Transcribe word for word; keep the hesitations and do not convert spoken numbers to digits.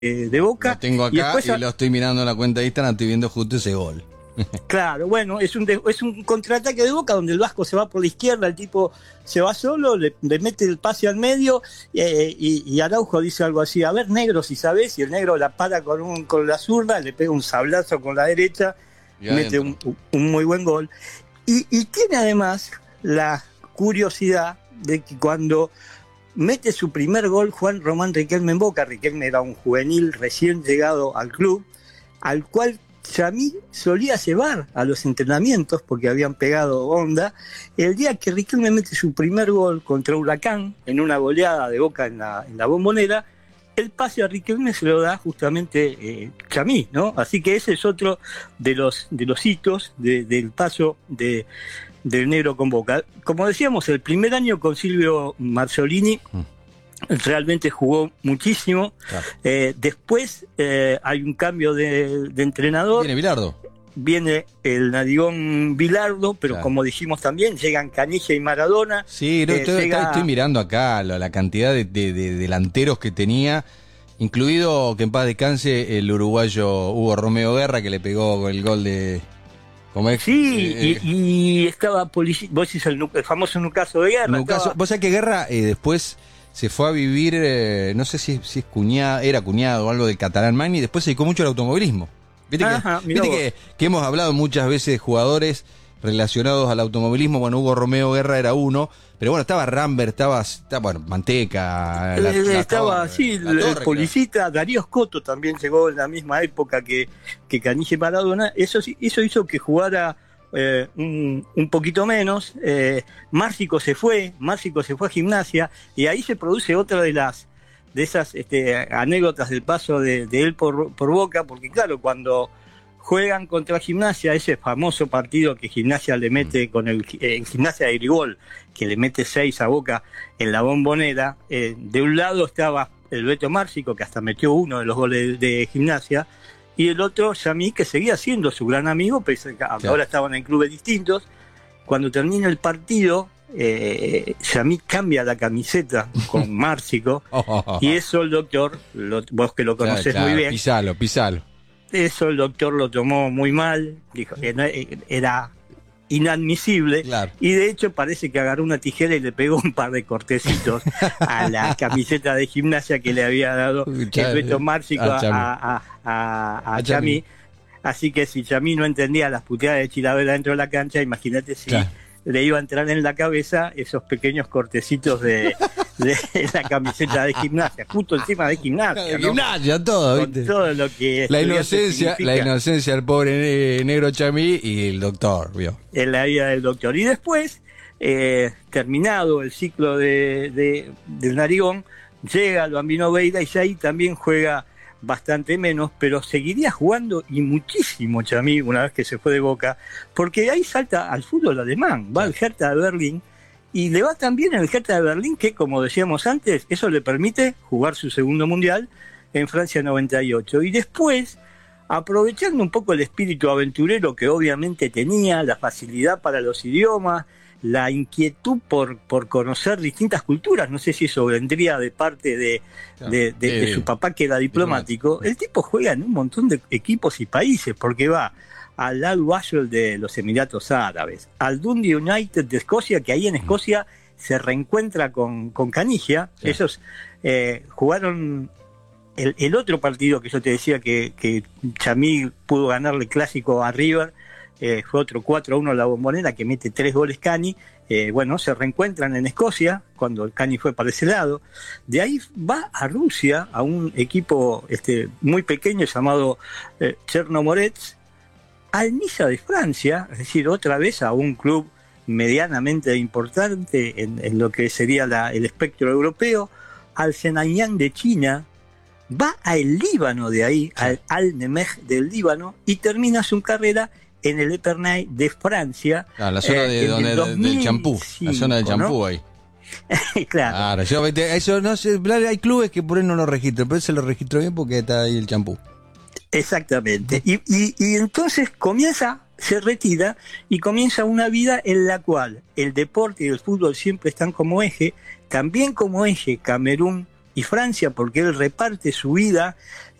de, de Boca. Lo tengo acá y, después, y lo estoy mirando en la cuenta de Instagram, estoy viendo justo ese gol. Claro, bueno, es un de, es un contraataque de Boca donde el Vasco se va por la izquierda, el tipo se va solo, le, le mete el pase al medio eh, y, y Araujo dice algo así: a ver, negro, si sabés, y el negro la para con, un, con la zurda, le pega un sablazo con la derecha, y mete un, un muy buen gol. Y, y tiene además la curiosidad de que cuando mete su primer gol Juan Román Riquelme en Boca, Riquelme era un juvenil recién llegado al club, al cual Chamí solía llevar a los entrenamientos porque habían pegado onda. El día que Riquelme mete su primer gol contra Huracán, en una goleada de Boca en la, en la Bombonera, el pase a Riquelme se lo da justamente eh, Chamí, ¿no? Así que ese es otro de los, de los hitos de, del paso de, del negro con Boca. Como decíamos, el primer año con Silvio Marzolini realmente jugó muchísimo. Claro. Eh, después eh, hay un cambio de, de entrenador. Viene Bilardo. Viene el Narigón Bilardo, pero claro, como dijimos también, llegan Canilla y Maradona. Sí, no, eh, estoy, llega... estoy mirando acá la, la cantidad de, de, de delanteros que tenía, incluido, que en paz descanse, el uruguayo Hugo Romeo Guerra, que le pegó el gol de... ¿Cómo es? Sí, eh, y, y estaba Polici... vos decís el, el famoso Nucaso de Guerra. Nucaso, estaba... Vos sabés que Guerra eh, después se fue a vivir, eh, no sé si, si es cuñado, era cuñado o algo del Catalán Magni, y después se dedicó mucho al automovilismo. Viste, Ajá, que, viste que, que hemos hablado muchas veces de jugadores relacionados al automovilismo. Bueno, Hugo Romeo Guerra era uno, pero bueno, estaba Rambert, estaba, estaba bueno, Manteca, la, eh, la estaba, torre, sí, la el torre, Policita, claro. Darío Scotto también llegó en la misma época que, que Canilla y Maradona. Eso, eso hizo que jugara eh, un, un poquito menos. Eh, Márcico se fue, Márcico se fue a Gimnasia, y ahí se produce otra de las de esas este, anécdotas del paso de, de él por, por Boca, porque claro, cuando juegan contra Gimnasia, ese famoso partido que Gimnasia le mete con el eh, Gimnasia de Grigol, que le mete seis a Boca en la Bombonera, eh, de un lado estaba el Beto Márcico, que hasta metió uno de los goles de, de Gimnasia, y el otro, Chamí, que seguía siendo su gran amigo, pero claro, ahora estaban en clubes distintos. Cuando termina el partido, Eh, Chamí cambia la camiseta con Márcico, oh, oh, oh, y eso el doctor, lo, vos que lo conocés claro, claro, muy bien, pisalo, pisalo. Eso el doctor lo tomó muy mal, dijo que no, era inadmisible, claro, y de hecho parece que agarró una tijera y le pegó un par de cortecitos a la camiseta de Gimnasia que le había dado el Beto Márcico a, a, a, a, a Chamí. Así que si Chamí no entendía las puteadas de Chilavera dentro de la cancha, imagínate si claro, le iba a entrar en la cabeza esos pequeños cortecitos de, de la camiseta de Gimnasia, justo encima de Gimnasia, ¿no? Gimnasia, todo, con ¿viste? todo lo que la inocencia, la inocencia del pobre negro Chamí y el doctor, vio. En la vida del doctor. Y después, eh, terminado el ciclo de, de, del Narigón, llega el Bambino Veira y ya ahí también juega bastante menos, pero seguiría jugando y muchísimo Chamí una vez que se fue de Boca, porque ahí salta al fútbol alemán, va al Hertha de Berlín, y le va también en el Hertha de Berlín, que como decíamos antes, eso le permite jugar su segundo mundial en Francia noventa y ocho, y después, aprovechando un poco el espíritu aventurero que obviamente tenía, la facilidad para los idiomas, la inquietud por, por conocer distintas culturas, no sé si eso vendría de parte de, de, de, de su papá que era diplomático, el tipo juega en un montón de equipos y países, porque va al Al Washel de los Emiratos Árabes, al Dundee United de Escocia, que ahí en Escocia se reencuentra con, con Caniggia, sí. Esos eh, jugaron el, el otro partido que yo te decía que, que Chamí pudo ganarle clásico a River. Eh, fue otro cuatro a uno la Bombonera, que mete tres goles Cani. Eh, bueno, se reencuentran en Escocia cuando el Cani fue para ese lado. De ahí va a Rusia, a un equipo este, muy pequeño llamado eh, Chernomorets, al Niza de Francia, es decir, otra vez a un club medianamente importante en, en lo que sería la, el espectro europeo, al Shenyang de China, va al Líbano de ahí, al Al-Nemej del Líbano, y termina su carrera en el Epernay de Francia. Ah, la zona de, eh, donde, del champú, la zona del champú, ¿no? Ahí. Claro. Claro, yo, eso no sé, hay clubes que por ahí no lo registro, pero se lo registro bien porque está ahí el champú. Exactamente. Y, y, y entonces comienza, se retira y comienza una vida en la cual el deporte y el fútbol siempre están como eje, también como eje Camerún, y Francia, porque él reparte su vida